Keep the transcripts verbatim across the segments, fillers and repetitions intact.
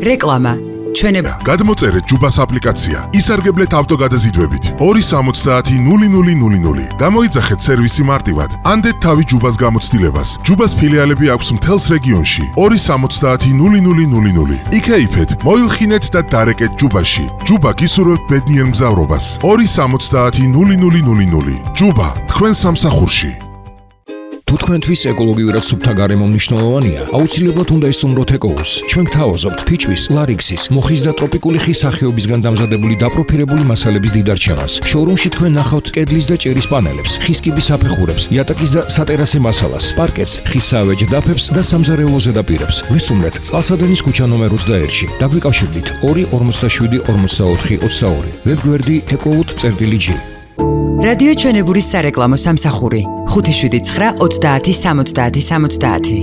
რეკლამა. ჩვენებო. გადმოწერეთ ჯუბას აპლიკაცია. ისარგებლეთ ავტოგადაზიდვებით. ორი სამოცდაათი ნული ნული ნული ნული. გამოიძახეთ სერვისი მარტივად. ანდეთ თავი ჯუბას გამოცდილებას. ჯუბას ფილიალები აქვს მთელს რეგიონში. ორი სამოცდაათი ნული ნული ნული ნული. იქეიფეთ, მოილხინეთ და დარეკეთ ჯუბაში. ჯუბა გისურვებთ ბედნიერ მგზავრობას. ორი სამოცდაათი ნული ნული ნული ნული. ჯუბა, თქვენ სამსახურში. თუ თქვენთვის ეკოლოგიურად სუფთა გარემო მნიშვნელოვანია, აუცილებლად უნდა ისწავლოთ ეკოუს. ჩვენ გთავაზობთ ფიჩვის, ლარიქსის, მოხის და ტროპიკული ხის სახეობისგან დამზადებული დაპროფილებული მასალების დიდარჩევას. შოურუმში თქვენ ნახავთ კედლის და ჭერის პანელებს, ხის კიბის საფეხურებს, იატაკის და სატერასე მასალას, პარკეტს, ხის საავეჯ დაფებს და სამზარეულო ზედაპირებს. ვესტუმრეთ წყალსადენის ქუჩა ნომერ ოცდაერთში. დაგვიკავშირდით ორი ორმოცდაშვიდი ორმოცდაოთხი ოცდაორი. ვებგვერდი ეკოუთ.წერტილი.ჯი. რადიო ჩვენებურის სარეკლამო სამსახური ხუთი შვიდი ცხრა ოცდაათი სამოცდაათი სამოცდაათი.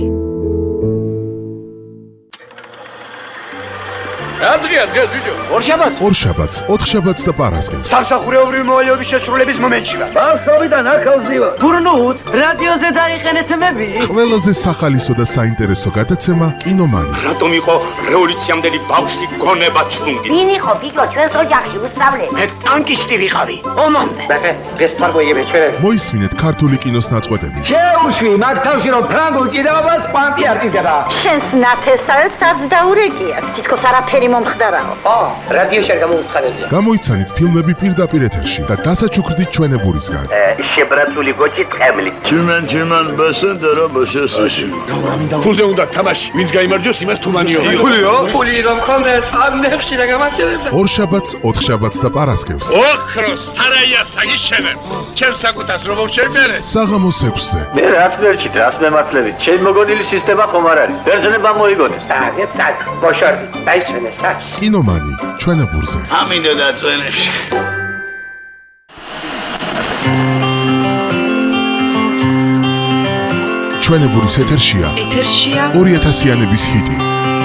Andrea, Andrea, ბიჭო. ორშაბათს? ორშაბათს, ოთხშაბათს და პარასკევს. სამსახურეობრივი მოვალეობის შესრულების მომენტში ვარ. ბავშვობიდან ახალზივა. გურნუთ, რადიოზე დაიყენეთ მები. ყველაზე სახალისო და საინტერესო გადაცემა კინომანი. რატომ იყო რევოლუციამდელი ბავშვი გონება ჩლუნგი? ვინ იყო ბიჭო ჩვენს ოჯახში უსწავლე? მე ტანკისტი ვიყავი. ომამდე. ბახე, დღეს თარგოიები ჩვენები. მოისმინეთ ქართული კინოს ნაწყვეტები. შეუშვი მაგ თავში რომ ფრანგულ ჭიდაობას კვანტი არ ჭირდება. შენს ნათესავებს არც დაურეკიათ. თითქოს არაფერი მომხდარაო. ო, რადიოში არ გამოუცხადებია. გამოიცანით ფილმები პირდაპირ ეთერში და დასაჩუქრდით ჩვენებურისგან. შებრაცული გოჭი ტყემლი. Чиман, чиман, басендера, басесაში. ფულზე უნდა თამაში. ვინც გაიმარჯვოს, იმას თუმანიო. ფულიო? ფული რომ ხონდეს, ამნებში რა გამარჯვებდა. ორშაბათს, ოთხშაბათს და პარასკევს. ოქროს სარაია საგიშენებ. ჩემს საკუთას რომ შევმერე. საღამოს ექვსზე. მე რას მერჩით, რას მემართლებით? ჩემი მოგონილი სისტემა ხომ არ არის? ბერძნებმა მოიგონეს. დაგეთ სად, ბოშორდი, დაიშვენე სად. კინომანი, ჩვენებურზე. ამინდა დაწვენებში. ჩვენებურის ეთერშია. ეთერშია ორი ათასიანების ჰიტი.